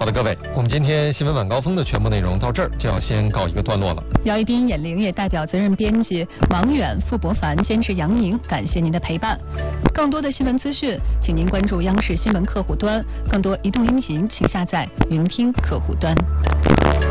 好的，各位，我们今天新闻晚高峰的全部内容到这儿就要先告一个段落了。 姚一斌、闫玲也代表责任编辑王远、傅博凡监制杨宁，感谢您的陪伴。更多的新闻资讯，请您关注央视新闻客户端，更多移动音频请下载云听客户端。